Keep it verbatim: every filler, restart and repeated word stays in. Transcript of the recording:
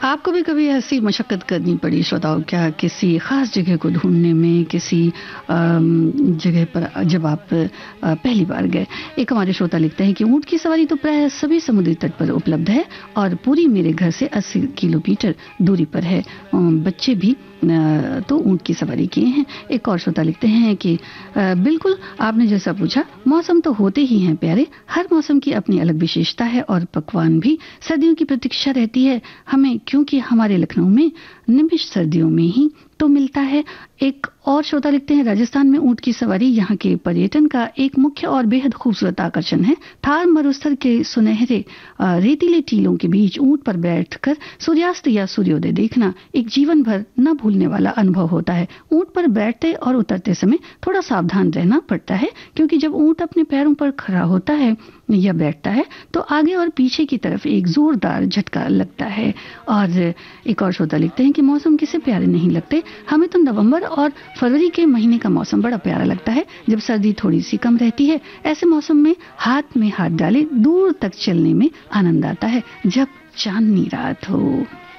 आपको भी कभी ऐसी मशक्कत करनी पड़ी श्रोताओं क्या, किसी खास जगह को ढूंढने में, किसी जगह पर जब आप पहली बार गए? एक हमारे श्रोता लिखते हैं कि ऊंट की सवारी तो प्राय सभी समुद्री तट पर उपलब्ध है और पूरी मेरे घर से अस्सी किलोमीटर दूरी पर है। बच्चे भी तो ऊंट की सवारी किए हैं। एक और श्रोता लिखते हैं कि बिल्कुल आपने जैसा पूछा, मौसम तो होते ही हैं प्यारे, हर मौसम की अपनी अलग विशेषता है और पकवान भी सर्दियों की प्रतीक्षा रहती है हमें, क्योंकि हमारे लखनऊ में निमिष सर्दियों में ही तो मिलता है। एक और श्रोता लिखते हैं राजस्थान में ऊंट की सवारी यहाँ के पर्यटन का एक मुख्य और बेहद खूबसूरत आकर्षण है। थार मरुस्थल के सुनहरे रेतीले टीलों के बीच ऊंट पर बैठकर सूर्यास्त या सूर्योदय देखना एक जीवन भर न भूलने वाला अनुभव होता है। ऊंट पर बैठते और उतरते समय थोड़ा सावधान रहना पड़ता है, क्योंकि जब ऊंट अपने पैरों पर खड़ा होता है या बैठता है तो आगे और पीछे की तरफ एक जोरदार झटका लगता है। और एक और श्रोता लिखते हैं कि मौसम किसे प्यारे नहीं लगते, हमें तो नवंबर और फरवरी के महीने का मौसम बड़ा प्यारा लगता है, जब सर्दी थोड़ी सी कम रहती है। ऐसे मौसम में हाथ में हाथ डाले दूर तक चलने में आनंद आता है, जब चांदनी रात हो।